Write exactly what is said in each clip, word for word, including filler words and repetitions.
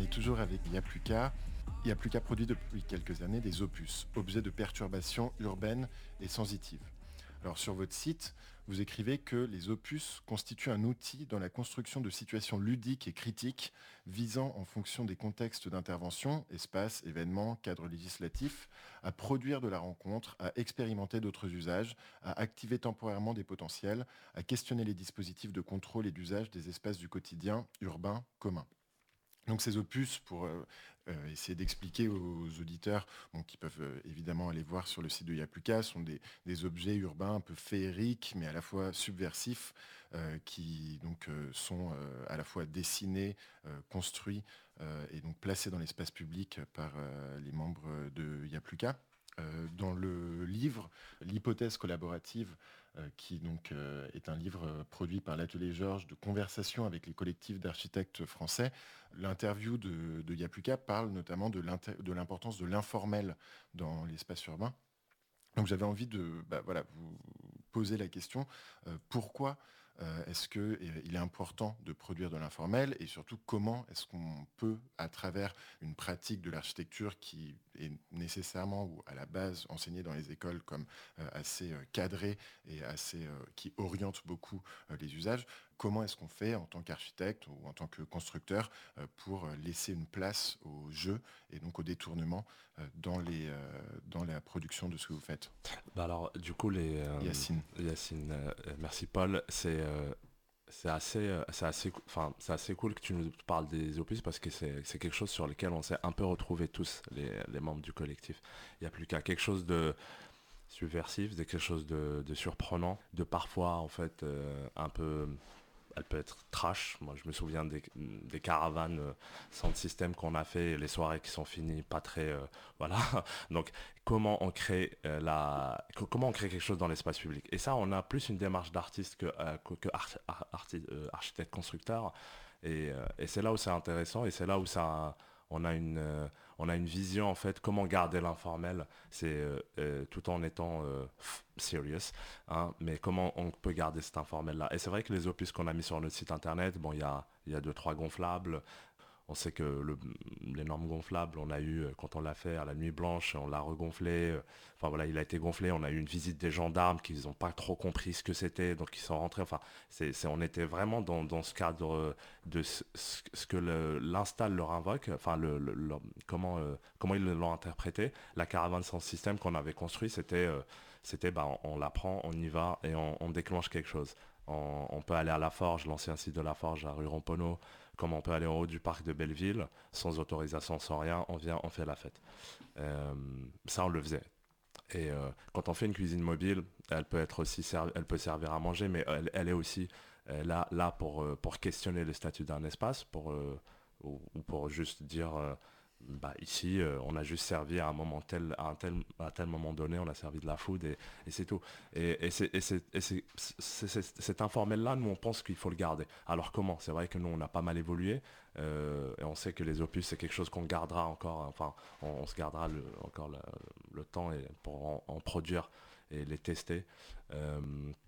est toujours avec Yapluka. Yapluka produit depuis quelques années des opus, objets de perturbation urbaine et sensitive. Alors sur votre site, vous écrivez que les opus constituent un outil dans la construction de situations ludiques et critiques visant, en fonction des contextes d'intervention, espaces, événements, cadres législatifs, à produire de la rencontre, à expérimenter d'autres usages, à activer temporairement des potentiels, à questionner les dispositifs de contrôle et d'usage des espaces du quotidien urbain commun. Donc ces opus, pour euh, euh, essayer d'expliquer aux auditeurs, bon, qui peuvent euh, évidemment aller voir sur le site de Yapluka, sont des, des objets urbains un peu féeriques, mais à la fois subversifs, euh, qui donc euh, sont euh, à la fois dessinés, euh, construits euh, et donc placés dans l'espace public par euh, les membres de Yapluka. Euh, dans le livre, l'hypothèse collaborative, euh, qui donc euh, est un livre euh, produit par l'Atelier Georges de conversation avec les collectifs d'architectes français, l'interview de, de Yapluka parle notamment de l'importance de l'informel dans l'espace urbain. Donc j'avais envie de bah, voilà, vous poser la question, euh, pourquoi euh, est-ce qu'il est important de produire de l'informel et surtout comment est-ce qu'on peut, à travers une pratique de l'architecture qui est nécessairement ou à la base enseignée dans les écoles comme euh, assez euh, cadrée et assez, euh, qui oriente beaucoup euh, les usages, comment est-ce qu'on fait en tant qu'architecte ou en tant que constructeur euh, pour laisser une place au jeu et donc au détournement euh, dans, les, euh, dans la production de ce que vous faites. Bah alors, du coup, les euh, Yacine. Yacine, euh, merci Paul. C'est euh, c'est assez, euh, c'est assez, cou- enfin, c'est assez cool que tu nous parles des opus parce que c'est c'est quelque chose sur lequel on s'est un peu retrouvés tous les, les membres du collectif. Il n'y a plus qu'à quelque chose de subversif, de quelque chose de, de surprenant, de parfois en fait euh, un peu, elle peut être trash. Moi, je me souviens des, des caravanes euh, sans système qu'on a fait, les soirées qui sont finies pas très, euh, voilà. Donc, comment on crée euh, la, co- comment on crée quelque chose dans l'espace public. Et ça, on a plus une démarche d'artiste que, euh, que, que archi- ar- arti- euh, architecte constructeur. Et, euh, et c'est là où c'est intéressant et c'est là où ça, on a une, euh, on a une vision en fait comment garder l'informel. C'est euh, euh, tout en étant euh, f- serious. Hein, mais comment on peut garder cet informel-là. Et c'est vrai que les opus qu'on a mis sur notre site internet, bon, il y a, il y a deux, trois gonflables. On sait que le, les normes gonflables, on a eu, euh, quand on l'a fait à la nuit blanche, on l'a regonflé. euh, Enfin voilà, il a été gonflé. On a eu une visite des gendarmes qui n'ont pas trop compris ce que c'était, donc ils sont rentrés. Enfin, c'est, c'est, on était vraiment dans, dans ce cadre euh, de ce, ce- ce que le- l'install leur invoque, enfin le, le- le- comment, euh, comment ils l'ont interprété. La caravane sans système qu'on avait construit, c'était, euh, c'était bah, on, on la prend, on y va et on, on déclenche quelque chose. On, on peut aller à la Forge, l'ancien site de la Forge à rue Ramponneau, comme on peut aller en haut du parc de Belleville, sans autorisation, sans rien, on vient, on fait la fête. Euh, ça, on le faisait. Et euh, quand on fait une cuisine mobile, elle peut être aussi servi- elle peut servir à manger, mais elle, elle est aussi euh, là, là pour, euh, pour questionner le statut d'un espace, pour, euh, ou, ou pour juste dire, euh, bah, ici, euh, on a juste servi à un moment tel, à un tel, à tel moment donné, on a servi de la food et, et c'est tout. Et, et c'est, et c'est, et c'est, c'est- c'est- cet informel-là, nous, on pense qu'il faut le garder. Alors comment? C'est vrai que nous, on a pas mal évolué euh, et on sait que les opus, c'est quelque chose qu'on gardera encore. Enfin, on, on se gardera le, encore le, le temps et pour en, en produire et les tester. Euh,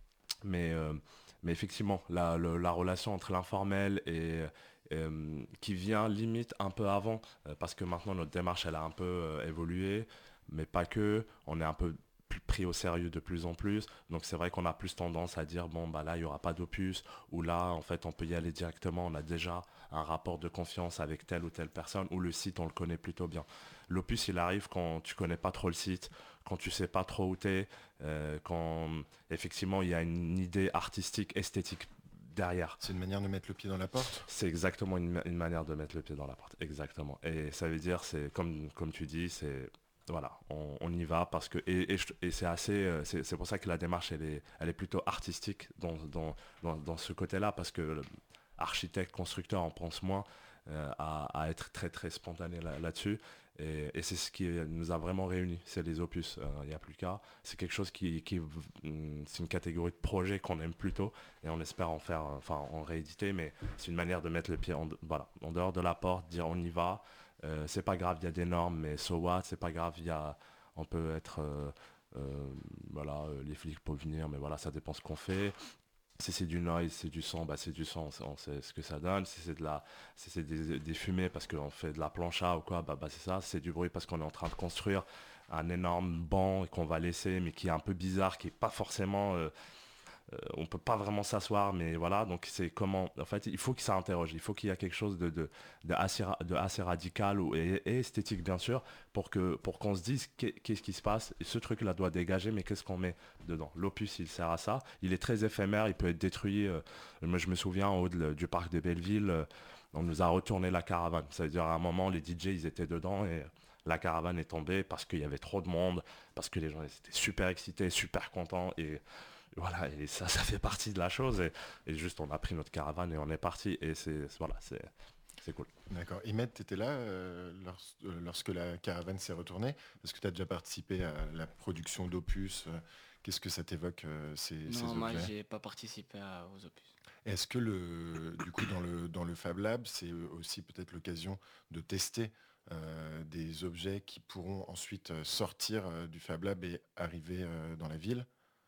mais, euh, mais effectivement, la, le- la relation entre l'informel et euh, qui vient limite un peu avant, euh, parce que maintenant notre démarche elle a un peu euh, évolué, mais pas que, on est un peu plus pris au sérieux de plus en plus, donc c'est vrai qu'on a plus tendance à dire bon bah là il y aura pas d'opus, ou là en fait on peut y aller directement, on a déjà un rapport de confiance avec telle ou telle personne, ou le site on le connaît plutôt bien. L'opus il arrive quand tu connais pas trop le site, quand tu sais pas trop où t'es, euh, quand effectivement il y a une idée artistique, esthétique derrière. C'est une manière de mettre le pied dans la porte. C'est exactement une, une manière de mettre le pied dans la porte, exactement. Et ça veut dire, c'est comme, comme tu dis, c'est voilà, on, on y va parce que et, et, je- et c'est assez, euh, c'est c'est pour ça que la démarche elle est, elle est plutôt artistique dans, dans, dans, dans ce côté-là parce que le architecte, constructeur, on pense moins euh, à, à être très très spontané là- là-dessus. Et, et c'est ce qui nous a vraiment réunis, c'est les opus. Euh, Il n'y a plus qu'à. C'est quelque chose qui, qui hum, c'est une catégorie de projet qu'on aime plutôt et on espère en faire, euh, enfin en rééditer, mais c'est une manière de mettre le pied en, voilà, en dehors de la porte, dire on y va. Euh, c'est pas grave, il y a des normes, mais so what, c'est pas grave, il y a, on peut être, euh, euh, voilà, euh, les flics peuvent venir, mais voilà, ça dépend ce qu'on fait. Si c'est du noise, c'est du son, bah c'est du son, on sait, on sait ce que ça donne. Si c'est de la, si c'est des, des fumées parce qu'on fait de la plancha ou quoi, bah, bah c'est ça. Si c'est du bruit parce qu'on est en train de construire un énorme banc qu'on va laisser, mais qui est un peu bizarre, qui est pas forcément euh, euh, on peut pas vraiment s'asseoir, mais voilà, donc c'est comment, en fait, il faut que ça interroge, il faut qu'il y ait quelque chose de, de, de, assez, ra- de assez radical ou, et, et esthétique, bien sûr, pour que pour qu'on se dise qu'est- qu'est-ce qui se passe, et ce truc-là doit dégager, mais qu'est-ce qu'on met dedans? L'opus, il sert à ça, il est très éphémère, il peut être détruit. Euh, moi, je me souviens, en haut de- du parc de Belleville, euh, on nous a retourné la caravane, ça veut dire à un moment, les D J, ils étaient dedans, et la caravane est tombée parce qu'il y avait trop de monde, parce que les gens étaient super excités, super contents, et voilà, et ça, ça fait partie de la chose. Et, et juste, on a pris notre caravane et on est parti. Et c'est voilà, c'est c'est cool. D'accord. Ahmed, tu étais là euh, lors- euh, lorsque la caravane s'est retournée? Parce que tu as déjà participé à la production d'opus. euh, Qu'est-ce que ça t'évoque, euh, ces, Non, ces moi, objets? j'ai pas participé à- aux opus. Est-ce que le, du coup, dans le, dans le Fab Lab, c'est aussi peut-être l'occasion de tester euh, des objets qui pourront ensuite euh, sortir euh, du Fab Lab et arriver euh, dans la ville?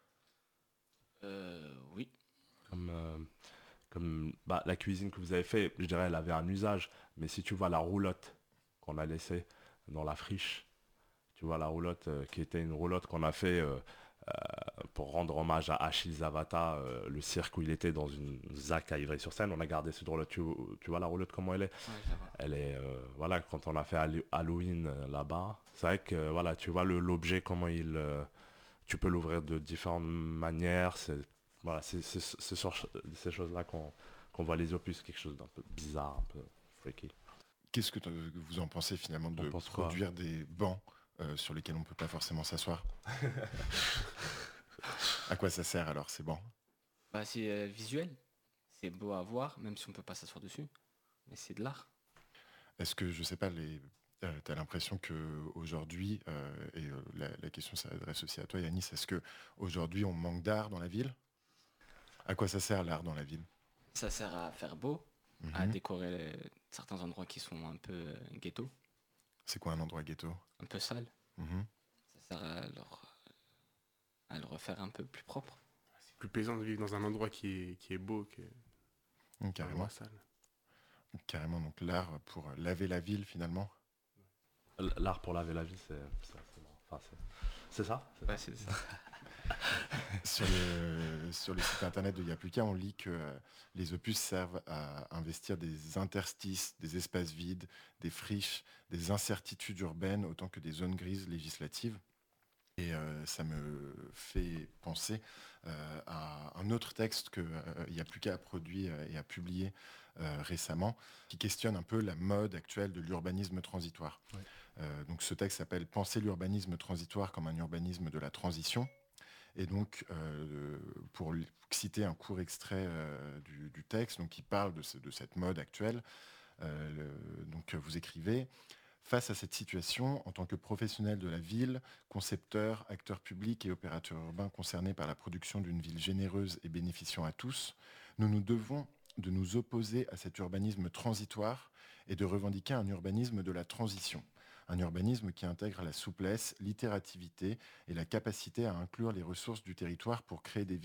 Euh, oui. Comme, euh, comme bah, la cuisine que vous avez fait, je dirais, elle avait un usage. Mais si tu vois la roulotte qu'on a laissée dans la friche, tu vois la roulotte euh, qui était une roulotte qu'on a fait euh, euh, pour rendre hommage à Achille Zavata, euh, le cirque où il était dans une ZAC à Ivry-sur-Seine. On a gardé cette roulotte. Tu, tu vois la roulotte comment elle est? Ouais, je la vois. Elle est, euh, voilà, quand on a fait Hallo- Halloween euh, là-bas, c'est vrai que, euh, voilà, tu vois le- l'objet, comment il, euh, tu peux l'ouvrir de différentes manières. C'est, voilà, c'est, c'est, c'est sur ces choses-là qu'on, qu'on voit les opus, quelque chose d'un peu bizarre, un peu freaky. Qu'est-ce que te- vous en pensez finalement On de pense quoi? produire des bancs euh, sur lesquels on ne peut pas forcément s'asseoir? À quoi ça sert alors ces bancs? Bah, c'est euh, visuel. C'est beau à voir, même si on peut pas s'asseoir dessus. Mais c'est de l'art. Est-ce que, je sais pas, les... tu as l'impression qu'aujourd'hui, et euh, la, la question s'adresse aussi à toi Yanis, est-ce qu'aujourd'hui on manque d'art dans la ville? À quoi ça sert l'art dans la ville? Ça sert à faire beau, à Mhm. décorer euh, certains endroits qui sont un peu euh, ghetto, C'est quoi un endroit ghetto? un peu sale. Mhm. Ça sert à, leur- à le refaire un peu plus propre. C'est plus plaisant de vivre dans un endroit qui est, qui est beau que Mm, dans un endroit carrément, sale. carrément, donc l'art pour laver la ville finalement. L- L'art pour laver la vie, c'est, c'est, c'est marrant. Enfin, c'est, c'est ça? C'est- Ouais, c'est ça. Sur le, sur le site internet de Yapluka, on lit que euh, les opus servent à investir des interstices, des espaces vides, des friches, des incertitudes urbaines, autant que des zones grises législatives. Et euh, ça me fait penser euh, à un autre texte que euh, Yapluka a produit euh, et a publié euh, récemment, qui questionne un peu la mode actuelle de l'urbanisme transitoire. Ouais. Euh, donc ce texte s'appelle Penser l'urbanisme transitoire comme un urbanisme de la transition. Et donc, euh, pour l- citer un court extrait euh, du, du texte, donc, qui parle de, ce- de cette mode actuelle, euh, le- donc, vous écrivez: face à cette situation, en tant que professionnel de la ville, concepteur, acteur public et opérateur urbain concerné par la production d'une ville généreuse et bénéficiant à tous, nous nous devons de nous opposer à cet urbanisme transitoire et de revendiquer un urbanisme de la transition. Un urbanisme qui intègre la souplesse, l'itérativité et la capacité à inclure les ressources du territoire pour créer des villes